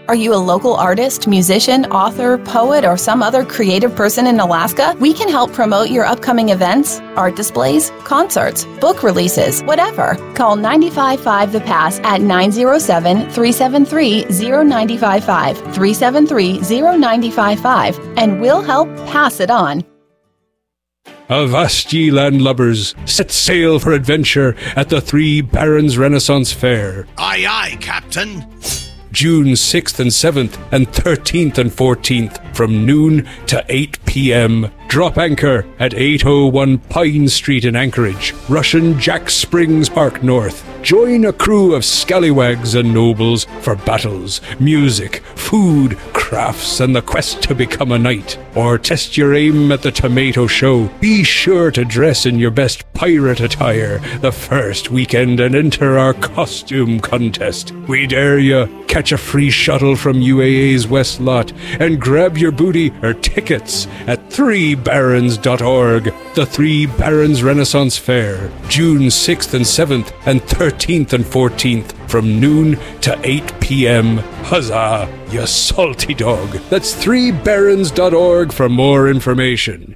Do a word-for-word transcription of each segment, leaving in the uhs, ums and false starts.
Are you a local artist, musician, author, poet, or some other creative person in Alaska? We can help promote your upcoming events, art displays, concerts, book releases, whatever. Call nine five five The Pass at nine zero seven, three seven three, zero nine five five, three seven three, zero nine five five, and we'll help pass it on. Avast ye landlubbers, set sail for adventure at the Three Barons Renaissance Fair. Aye, aye, Captain. June sixth and seventh and thirteenth and fourteenth from noon to eight p.m. Drop anchor at eight oh one Pine Street in Anchorage, Russian Jack Springs Park North. Join a crew of scallywags and nobles for battles, music, food, crafts, and the quest to become a knight. Or test your aim at the Tomato Show. Be sure to dress in your best pirate attire the first weekend and enter our costume contest. We dare you. Catch a free shuttle from U A A's West Lot and grab your booty or tickets at three barons dot org. The Three Barons Renaissance Fair, June sixth and seventh and thirteenth and fourteenth from noon to eight p.m. Huzzah, you salty dog. That's three barons dot org for more information.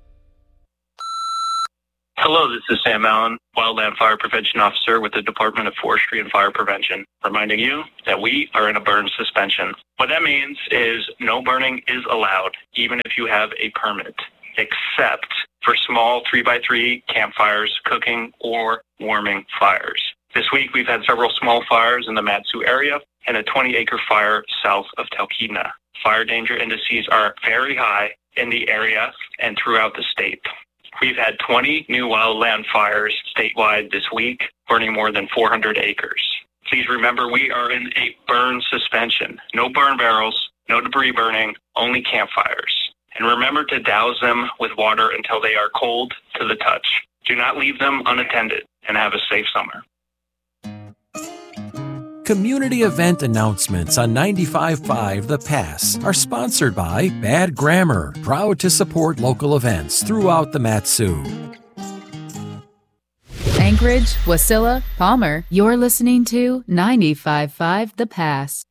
Hello, this is Sam Allen, Wildland Fire Prevention Officer with the Department of Forestry and Fire Prevention, reminding you that we are in a burn suspension. What that means is no burning is allowed, even if you have a permit, except for small three by three campfires, cooking, or warming fires. This week, we've had several small fires in the Mat-Su area and a twenty acre fire south of Talkeetna. Fire danger indices are very high in the area and throughout the state. We've had twenty new wildland fires statewide this week, burning more than four hundred acres. Please remember we are in a burn suspension. No burn barrels, no debris burning, only campfires. And remember to douse them with water until they are cold to the touch. Do not leave them unattended, and have a safe summer. Community event announcements on ninety-five point five The Pass are sponsored by Bad Grammar, proud to support local events throughout the Mat-Su. Anchorage, Wasilla, Palmer, you're listening to ninety-five point five The Pass.